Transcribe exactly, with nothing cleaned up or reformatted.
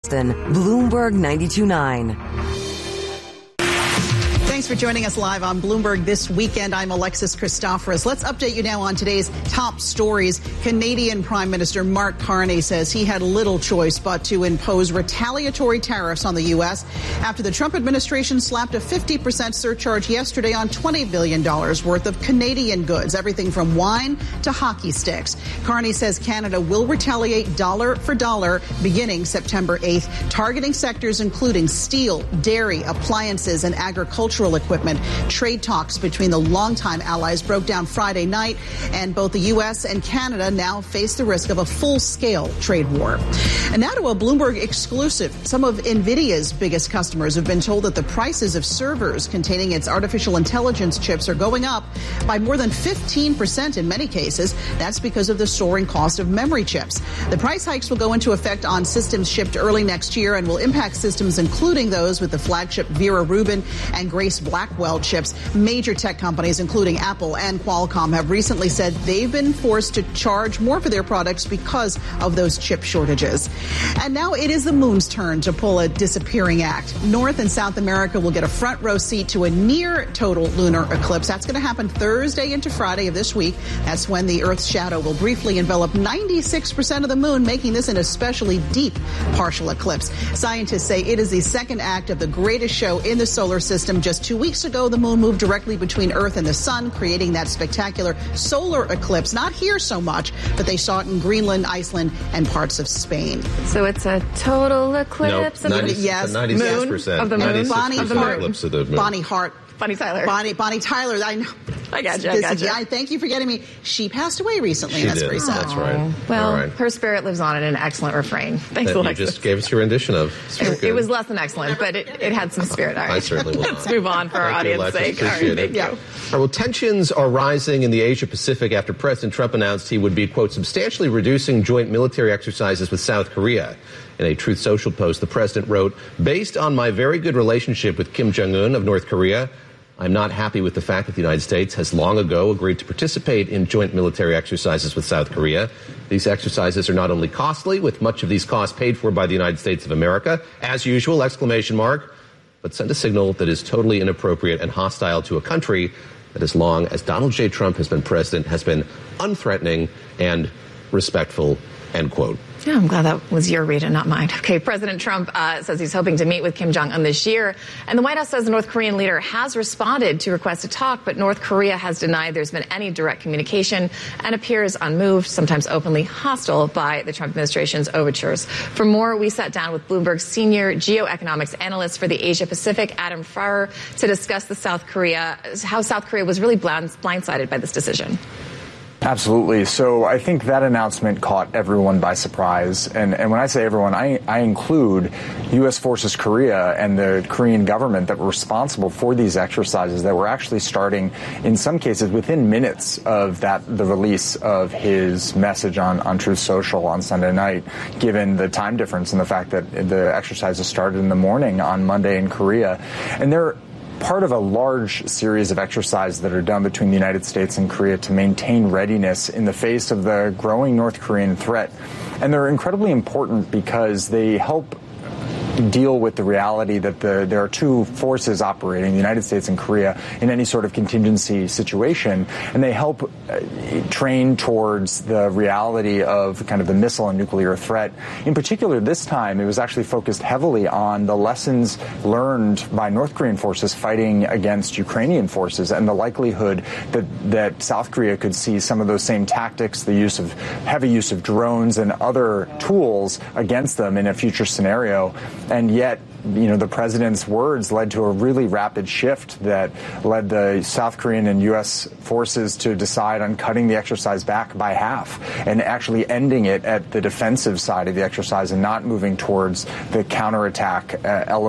Bloomberg ninety-two point nine. Thanks for joining us live on Bloomberg This Weekend. I'm Alexis Christoforous. Let's update you now on today's top stories. Canadian Prime Minister Mark Carney says he had little choice but to impose retaliatory tariffs on the U S after the Trump administration slapped a fifty percent surcharge yesterday on twenty billion dollars worth of Canadian goods, everything from wine to hockey sticks. Carney says Canada will retaliate dollar for dollar beginning September eighth, targeting sectors including steel, dairy, appliances, and agricultural equipment. Trade talks between the longtime allies broke down Friday night, and both the U S and Canada now face the risk of a full-scale trade war. And now to a Bloomberg exclusive. Some of NVIDIA's biggest customers have been told that the prices of servers containing its artificial intelligence chips are going up by more than fifteen percent in many cases. That's because of the soaring cost of memory chips. The price hikes will go into effect on systems shipped early next year and will impact systems including those with the flagship Vera Rubin and Grace Blackwell chips. Major tech companies, including Apple and Qualcomm, have recently said they've been forced to charge more for their products because of those chip shortages. And now it is the moon's turn to pull a disappearing act. North and South America will get a front row seat to a near total lunar eclipse. That's going to happen Thursday into Friday of this week. That's when the Earth's shadow will briefly envelop ninety-six percent of the moon, making this an especially deep partial eclipse. Scientists say it is the second act of the greatest show in the solar system. Just two weeks ago, the moon moved directly between Earth and the sun, creating that spectacular solar eclipse. Not here so much, but they saw it in Greenland, Iceland, and parts of Spain. So it's a total eclipse nope, of ninety, the yes, moon of the moon. Bonnie of the Hart, eclipse of the moon. Bonnie Hart. Bonnie Tyler. Bonnie, Bonnie Tyler. I know. I got you. I got you. I thank you for getting me. She passed away recently. She that's did. very sad. That's right. Well, right. her spirit lives on in an excellent refrain. Thanks, that Alexis. You just gave us your rendition of. It, it was less than excellent, but it, it had some spirit. All right. I certainly will. Let's move on for our Thank audience you, sake. All right, thank you. All right, well, tensions are rising in the Asia Pacific after President Trump announced he would be, quote, substantially reducing joint military exercises with South Korea. In a Truth Social post, the president wrote, based on my very good relationship with Kim Jong-un of North Korea, I'm not happy with the fact that the United States has long ago agreed to participate in joint military exercises with South Korea. These exercises are not only costly, with much of these costs paid for by the United States of America, as usual, exclamation mark, but send a signal that is totally inappropriate and hostile to a country that, as long as Donald J. Trump has been president, has been unthreatening and respectful, end quote. Yeah, I'm glad that was your read and not mine. Okay, President Trump uh, says he's hoping to meet with Kim Jong-un this year. And the White House says the North Korean leader has responded to requests to talk, but North Korea has denied there's been any direct communication and appears unmoved, sometimes openly hostile by the Trump administration's overtures. For more, we sat down with Bloomberg's senior geoeconomics analyst for the Asia Pacific, Adam Farrer, to discuss the South Korea, how South Korea was really blind, blindsided by this decision. Absolutely. So I think that announcement caught everyone by surprise. And, and when I say everyone, I, I include U S Forces Korea and the Korean government that were responsible for these exercises that were actually starting, in some cases, within minutes of that the release of his message on, on Truth Social on Sunday night, given the time difference and the fact that the exercises started in the morning on Monday in Korea. And they're part of a large series of exercises that are done between the United States and Korea to maintain readiness in the face of the growing North Korean threat. And they're incredibly important because they help deal with the reality that the, there are two forces operating, the United States and Korea, in any sort of contingency situation, and they help uh, train towards the reality of kind of the missile and nuclear threat. In particular, this time, it was actually focused heavily on the lessons learned by North Korean forces fighting against Ukrainian forces and the likelihood that, that South Korea could see some of those same tactics, the use of heavy use of drones and other tools against them in a future scenario. And yet, you know, the president's words led to a really rapid shift that led the South Korean and U S forces to decide on cutting the exercise back by half and actually ending it at the defensive side of the exercise and not moving towards the counterattack uh, element.